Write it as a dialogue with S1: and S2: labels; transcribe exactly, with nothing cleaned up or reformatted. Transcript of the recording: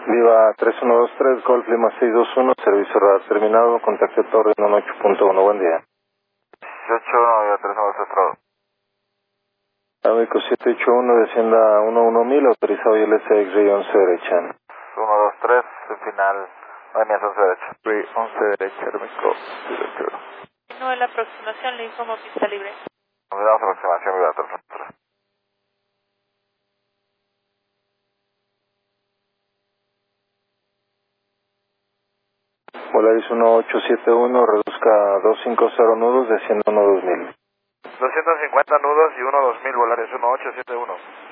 S1: Viva tres uno dos tres, Golf Lima seis dos uno, servicio radar terminado, contacto Torre en ocho punto uno, buen día.
S2: dieciocho, no, tres uno dos tres.
S1: Amico siete ocho uno, descienda uno uno mil, autorizado I L C X-Ray once derecha.
S2: uno dos tres, final, línea once derecha.
S3: Ray once derecha, Hermico.
S4: No, en la aproximación le informo pista libre.
S2: Nos damos aproximación, Viva tres uno tres.
S1: Volaris uno ocho siete uno, reduzca dos cinco cero nudos, descienda uno dos mil.
S2: doscientos cincuenta nudos y uno dos mil, Volaris uno ocho siete uno.